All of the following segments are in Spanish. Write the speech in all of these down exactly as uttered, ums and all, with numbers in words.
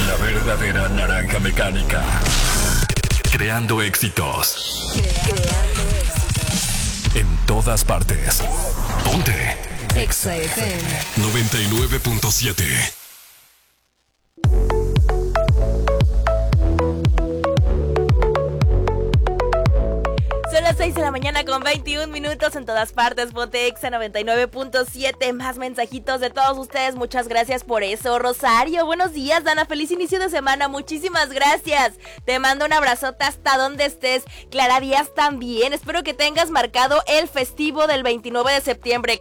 La verdadera naranja mecánica. Creando éxitos. Creando éxitos. En todas partes. Ponte. Exa F M noventa y nueve punto siete. Son las seis de la mañana con veintiún minutos en todas partes. Ponte Exa noventa y nueve punto siete. Más mensajitos de todos ustedes. Muchas gracias por eso. Rosario, buenos días. Dana, feliz inicio de semana. Muchísimas gracias. Te mando un abrazote hasta donde estés. Clara Díaz también. Espero que tengas marcado el festivo del veintinueve de septiembre.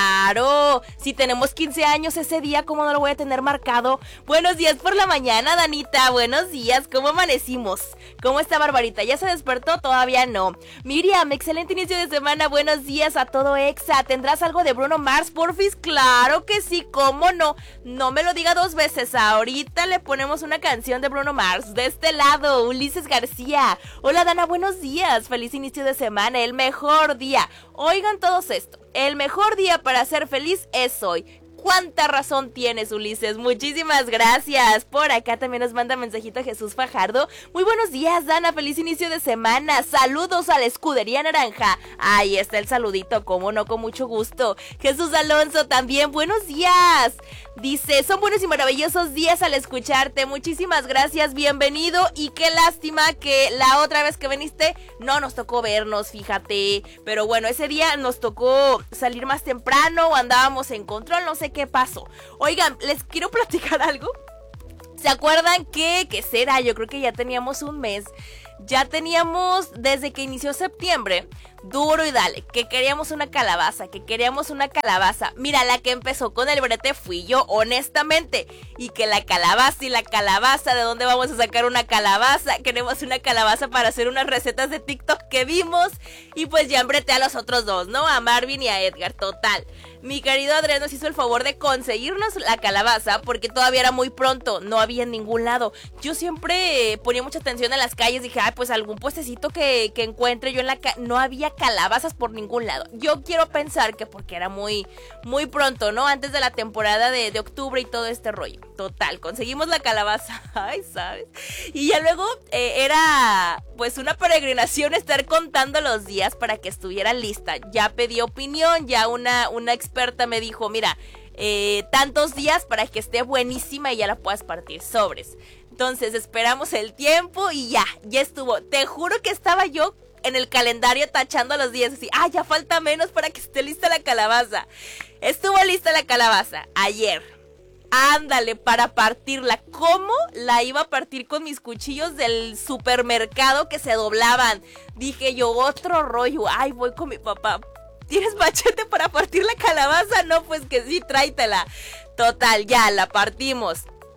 Claro. Si tenemos quince años ese día, ¿cómo no lo voy a tener marcado? Buenos días por la mañana, Danita. Buenos días. ¿Cómo amanecimos? ¿Cómo está Barbarita? ¿Ya se despertó? Todavía no. Miriam, excelente inicio de semana, buenos días a todo Exa. ¿Tendrás algo de Bruno Mars, porfis? Claro que sí, ¿cómo no? No me lo diga dos veces, ahorita le ponemos una canción de Bruno Mars. De este lado, Ulises García. Hola Dana, buenos días, feliz inicio de semana, el mejor día. Oigan todos esto, el mejor día para ser feliz es hoy. ¿Cuánta razón tienes, Ulises? Muchísimas gracias. Por acá también nos manda mensajito Jesús Fajardo. Muy buenos días, Dana. Feliz inicio de semana. Saludos a la Escudería Naranja. Ahí está el saludito, cómo no, con mucho gusto. Jesús Alonso también. Buenos días. Dice, son buenos y maravillosos días al escucharte. Muchísimas gracias, bienvenido. Y qué lástima que la otra vez que viniste no nos tocó vernos, fíjate. Pero bueno, ese día nos tocó salir más temprano o andábamos en control, no sé qué pasó. Oigan, les quiero platicar algo. ¿Se acuerdan que, qué será? Yo creo que ya teníamos un mes. Ya teníamos, desde que inició septiembre, duro y dale, que queríamos una calabaza, que queríamos una calabaza. Mira, la que empezó con el brete fui yo, honestamente. Y que la calabaza y la calabaza, ¿de dónde vamos a sacar una calabaza? Queremos una calabaza para hacer unas recetas de TikTok que vimos. Y pues ya embreté a los otros dos, ¿no? A Marvin y a Edgar, total. Mi querido Adrián nos hizo el favor de conseguirnos la calabaza porque todavía era muy pronto, no había en ningún lado. Yo siempre ponía mucha atención en las calles, dije, ay, pues algún puestecito que, que encuentre yo en la calle. No había calabazas por ningún lado. Yo quiero pensar que porque era muy, muy pronto, ¿no? Antes de la temporada de, de octubre y todo este rollo. Total, conseguimos la calabaza, ay, ¿sabes? Y ya luego eh, era pues una peregrinación estar contando los días para que estuviera lista. Ya pedí opinión, ya una, una experta me dijo, mira, eh, tantos días para que esté buenísima y ya la puedas partir, sobres. Entonces esperamos el tiempo y ya, ya estuvo. Te juro que estaba yo en el calendario tachando los días así, ah, ya falta menos para que esté lista la calabaza. Estuvo lista la calabaza ayer. Ándale, para partirla. ¿Cómo la iba a partir con mis cuchillos del supermercado que se doblaban? Dije yo, otro rollo. Ay, voy con mi papá. ¿Tienes machete para partir la calabaza? No, pues que sí, tráetela. Total, ya, la partimos.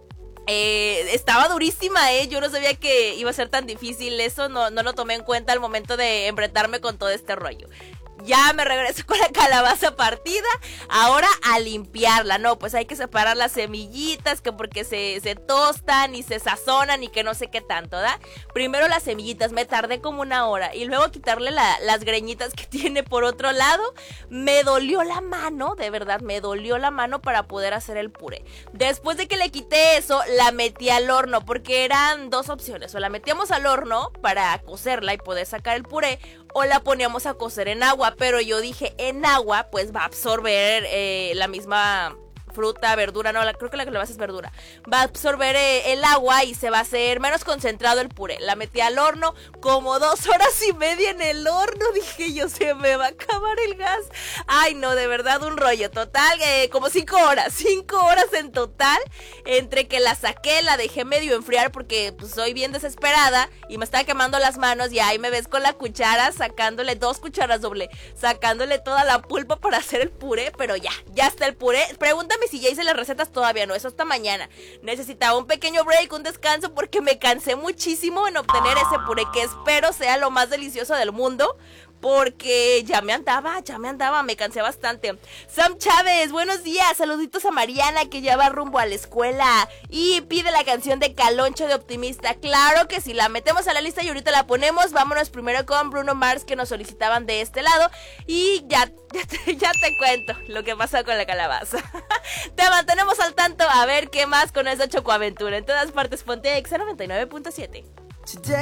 Eh, estaba durísima, eh. Yo no sabía que iba a ser tan difícil eso. No, no lo tomé en cuenta al momento de embretarme con todo este rollo. Ya me regreso con la calabaza partida. Ahora a limpiarla. No, pues hay que separar las semillitas, que porque se, se tostan y se sazonan y que no sé qué tanto, ¿da? Primero las semillitas, me tardé como una hora. Y luego quitarle la, las greñitas que tiene por otro lado. Me dolió la mano, de verdad, me dolió la mano para poder hacer el puré. Después de que le quité eso, la metí al horno, porque eran dos opciones. O la metíamos al horno para cocerla y poder sacar el puré, o la poníamos a cocer en agua, pero yo dije, en agua, pues va a absorber eh, la misma fruta, verdura, no, la, creo que la que le vas es verdura, va a absorber eh, el agua y se va a hacer menos concentrado el puré. La metí al horno, como dos horas y media en el horno, dije yo, se me va a acabar el gas. Ay, no, de verdad, un rollo, total, eh, como cinco horas, cinco horas en total, entre que la saqué, la dejé medio enfriar porque pues soy bien desesperada y me estaba quemando las manos y ahí me ves con la cuchara sacándole, dos cucharas doble, sacándole toda la pulpa para hacer el puré, pero ya, ya está el puré. Pregúntame si ya hice las recetas, todavía no, eso hasta mañana. Necesitaba un pequeño break, un descanso, porque me cansé muchísimo en obtener ese puré que espero sea lo más delicioso del mundo. porque ya me andaba, ya me andaba, me cansé bastante. Sam Chávez, buenos días, saluditos a Mariana que ya va rumbo a la escuela y pide la canción de Caloncho de Optimista. Claro que sí, la metemos a la lista y ahorita la ponemos. Vámonos primero con Bruno Mars, que nos solicitaban de este lado, y ya, ya, te, ya te cuento lo que pasó con la calabaza. Te mantenemos al tanto a ver qué más con esa chocoaventura. En todas partes, ponte Exa noventa y nueve punto siete. Today